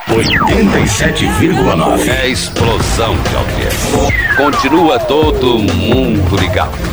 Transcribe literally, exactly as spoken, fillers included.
oitenta e sete vírgula nove. É explosão de audiência. Continua todo mundo ligado.